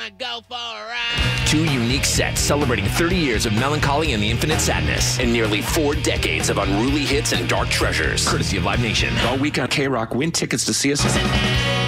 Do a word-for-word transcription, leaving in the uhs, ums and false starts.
wanna go for a ride? Two unique sets celebrating thirty years of melancholy and the infinite sadness, and nearly four decades of unruly hits and dark treasures, courtesy of Live Nation. All week on K-Rock, win tickets to see us.